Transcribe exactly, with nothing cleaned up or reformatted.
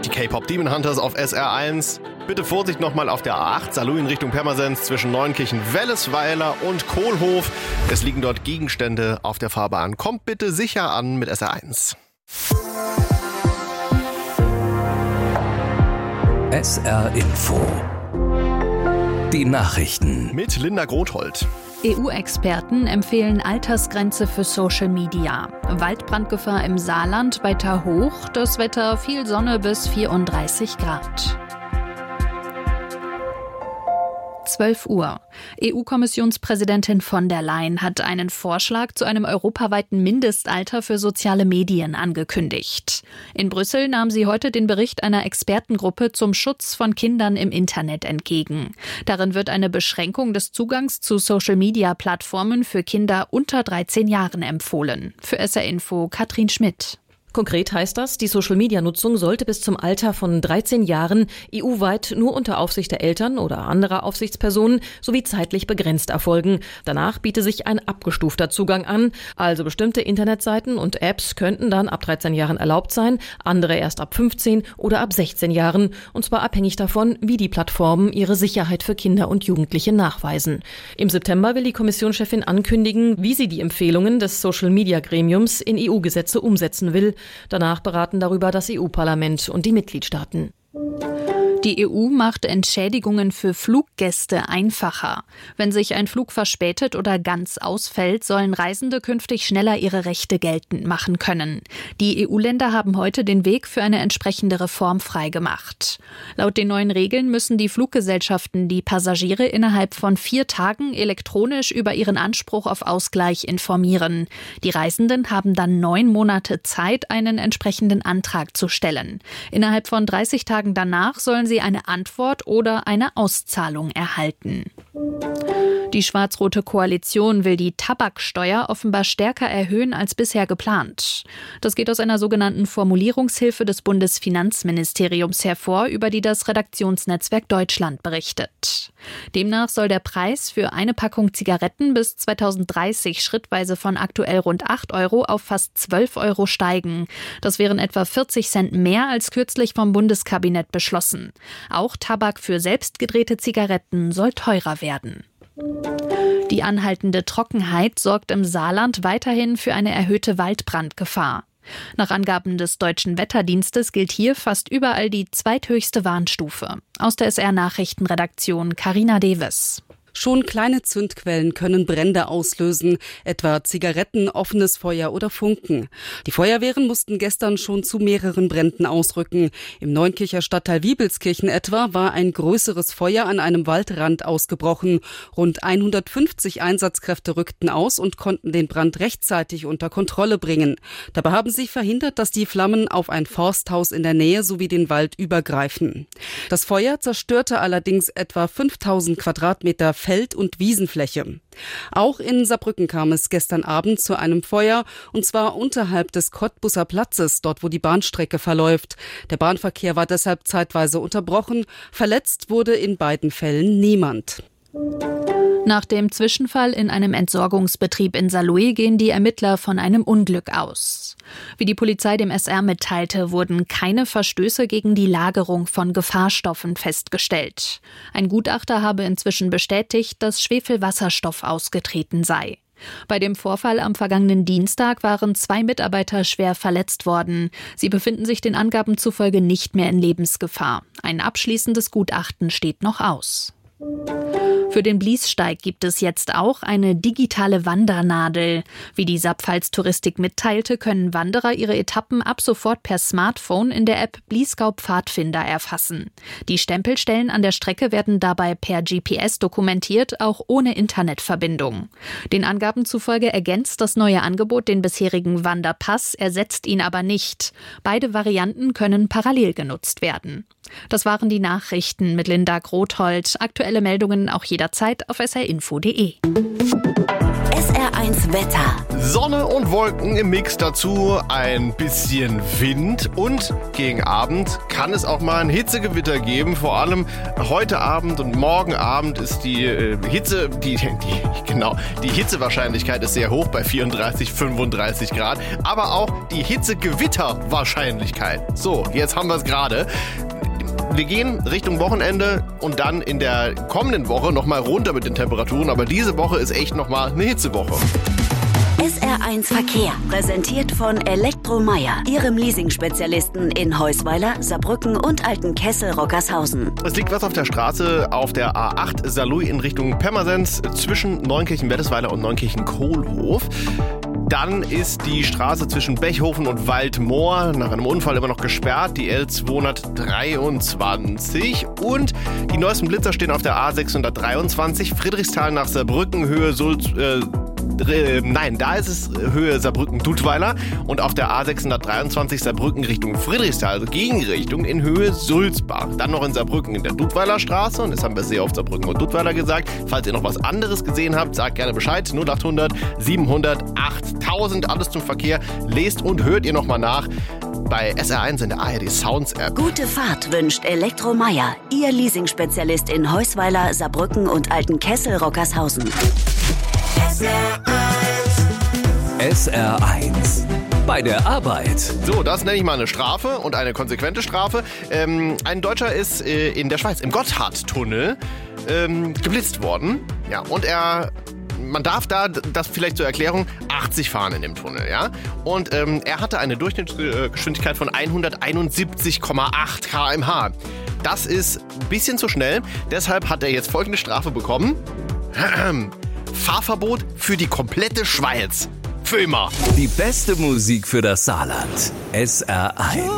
K-Pop Demon Hunters auf S R eins. Bitte Vorsicht nochmal auf der A acht, Saarlouis in Richtung Pirmasens zwischen Neunkirchen, Wellesweiler und Kohlhof. Es liegen dort Gegenstände auf der Fahrbahn. Kommt bitte sicher an mit S R eins. S R Info. Die Nachrichten. Mit Linda Grothold. E U-Experten empfehlen Altersgrenze für Social Media. Waldbrandgefahr im Saarland weiter hoch. Das Wetter viel Sonne bis vierunddreißig Grad. zwölf Uhr. E U-Kommissionspräsidentin von der Leyen hat einen Vorschlag zu einem europaweiten Mindestalter für soziale Medien angekündigt. In Brüssel nahm sie heute den Bericht einer Expertengruppe zum Schutz von Kindern im Internet entgegen. Darin wird eine Beschränkung des Zugangs zu Social-Media-Plattformen für Kinder unter dreizehn Jahren empfohlen. Für S R Info Katrin Schmidt. Konkret heißt das, die Social-Media-Nutzung sollte bis zum Alter von dreizehn Jahren E U-weit nur unter Aufsicht der Eltern oder anderer Aufsichtspersonen sowie zeitlich begrenzt erfolgen. Danach biete sich ein abgestufter Zugang an. Also bestimmte Internetseiten und Apps könnten dann ab dreizehn Jahren erlaubt sein, andere erst ab fünfzehn oder ab sechzehn Jahren. Und zwar abhängig davon, wie die Plattformen ihre Sicherheit für Kinder und Jugendliche nachweisen. Im September will die Kommissionschefin ankündigen, wie sie die Empfehlungen des Social-Media-Gremiums in E U-Gesetze umsetzen will. Danach beraten darüber das E U-Parlament und die Mitgliedstaaten. Die E U macht Entschädigungen für Fluggäste einfacher. Wenn sich ein Flug verspätet oder ganz ausfällt, sollen Reisende künftig schneller ihre Rechte geltend machen können. Die E U-Länder haben heute den Weg für eine entsprechende Reform freigemacht. Laut den neuen Regeln müssen die Fluggesellschaften die Passagiere innerhalb von vier Tagen elektronisch über ihren Anspruch auf Ausgleich informieren. Die Reisenden haben dann neun Monate Zeit, einen entsprechenden Antrag zu stellen. Innerhalb von dreißig Tagen danach sollen sie eine Antwort oder eine Auszahlung erhalten. Die schwarz-rote Koalition will die Tabaksteuer offenbar stärker erhöhen als bisher geplant. Das geht aus einer sogenannten Formulierungshilfe des Bundesfinanzministeriums hervor, über die das Redaktionsnetzwerk Deutschland berichtet. Demnach soll der Preis für eine Packung Zigaretten bis zweitausenddreißig schrittweise von aktuell rund acht Euro auf fast zwölf Euro steigen. Das wären etwa vierzig Cent mehr als kürzlich vom Bundeskabinett beschlossen. Auch Tabak für selbstgedrehte Zigaretten soll teurer werden. Die anhaltende Trockenheit sorgt im Saarland weiterhin für eine erhöhte Waldbrandgefahr. Nach Angaben des Deutschen Wetterdienstes gilt hier fast überall die zweithöchste Warnstufe. Aus der S R-Nachrichtenredaktion Carina Deves. Schon kleine Zündquellen können Brände auslösen, etwa Zigaretten, offenes Feuer oder Funken. Die Feuerwehren mussten gestern schon zu mehreren Bränden ausrücken. Im Neunkircher Stadtteil Wiebelskirchen etwa war ein größeres Feuer an einem Waldrand ausgebrochen. Rund hundertfünfzig Einsatzkräfte rückten aus und konnten den Brand rechtzeitig unter Kontrolle bringen. Dabei haben sie verhindert, dass die Flammen auf ein Forsthaus in der Nähe sowie den Wald übergreifen. Das Feuer zerstörte allerdings etwa fünftausend Quadratmeter Feld- und Wiesenfläche. Auch in Saarbrücken kam es gestern Abend zu einem Feuer, und zwar unterhalb des Cottbuser Platzes, dort wo die Bahnstrecke verläuft. Der Bahnverkehr war deshalb zeitweise unterbrochen. Verletzt wurde in beiden Fällen niemand. Nach dem Zwischenfall in einem Entsorgungsbetrieb in Saarlouis gehen die Ermittler von einem Unglück aus. Wie die Polizei dem S R mitteilte, wurden keine Verstöße gegen die Lagerung von Gefahrstoffen festgestellt. Ein Gutachter habe inzwischen bestätigt, dass Schwefelwasserstoff ausgetreten sei. Bei dem Vorfall am vergangenen Dienstag waren zwei Mitarbeiter schwer verletzt worden. Sie befinden sich den Angaben zufolge nicht mehr in Lebensgefahr. Ein abschließendes Gutachten steht noch aus. Für den Bliessteig gibt es jetzt auch eine digitale Wandernadel. Wie die Saarpfalz Touristik mitteilte, können Wanderer ihre Etappen ab sofort per Smartphone in der App Bliesgau Pfadfinder erfassen. Die Stempelstellen an der Strecke werden dabei per G P S dokumentiert, auch ohne Internetverbindung. Den Angaben zufolge ergänzt das neue Angebot den bisherigen Wanderpass, ersetzt ihn aber nicht. Beide Varianten können parallel genutzt werden. Das waren die Nachrichten mit Linda Grothold. Aktuelle Meldungen auch jederzeit jederzeit auf s r info punkt d e. S R eins Wetter. Sonne und Wolken im Mix, dazu ein bisschen Wind und gegen Abend kann es auch mal ein Hitzegewitter geben. Vor allem heute Abend und morgen Abend ist die äh, Hitze, die, die, genau, die Hitzewahrscheinlichkeit ist sehr hoch bei vierunddreißig, fünfunddreißig Grad, aber auch die Hitzegewitterwahrscheinlichkeit. So, jetzt haben wir es gerade. Wir gehen Richtung Wochenende und dann in der kommenden Woche nochmal runter mit den Temperaturen, aber diese Woche ist echt nochmal eine Hitzewoche. S R eins Verkehr, präsentiert von Elektromeier, Ihrem Leasing-Spezialisten in Heusweiler, Saarbrücken und Altenkessel-Rockershausen. Es liegt was auf der Straße auf der A acht Saarlouis in Richtung Pirmasens zwischen Neunkirchen-Wellesweiler und Neunkirchen-Kohlhof. Dann ist die Straße zwischen Bechhofen und Waldmoor nach einem Unfall immer noch gesperrt, die L zweihundertdreiundzwanzig. Und die neuesten Blitzer stehen auf der A sechshundertdreiundzwanzig, Friedrichsthal nach Saarbrücken, Höhe Sulz... Äh, Nein, da ist es Höhe Saarbrücken-Dudweiler und auf der A sechshundertdreiundzwanzig Saarbrücken Richtung Friedrichsthal, also Gegenrichtung in Höhe Sulzbach. Dann noch in Saarbrücken in der Dudweiler Straße und das haben wir sehr oft Saarbrücken und Dudweiler gesagt. Falls ihr noch was anderes gesehen habt, sagt gerne Bescheid. null achthundert siebenhundert achttausend, alles zum Verkehr. Lest und hört ihr nochmal nach bei S R eins in der A R D Sounds App. Gute Fahrt wünscht Elektromeier, Ihr Leasing-Spezialist in Heusweiler, Saarbrücken und Altenkessel-Rockershausen. S R eins. Bei der Arbeit. So, das nenne ich mal eine Strafe und eine konsequente Strafe. Ähm, ein Deutscher ist äh, in der Schweiz im Gotthardtunnel ähm, geblitzt worden. Ja, und er... Man darf da, das vielleicht zur Erklärung, achtzig fahren in dem Tunnel, ja. Und ähm, er hatte eine Durchschnittsgeschwindigkeit von hunderteinundsiebzig Komma acht Kilometer pro Stunde. Das ist ein bisschen zu schnell. Deshalb hat er jetzt folgende Strafe bekommen. Fahrverbot für die komplette Schweiz. Für immer. Die beste Musik für das Saarland. S R eins.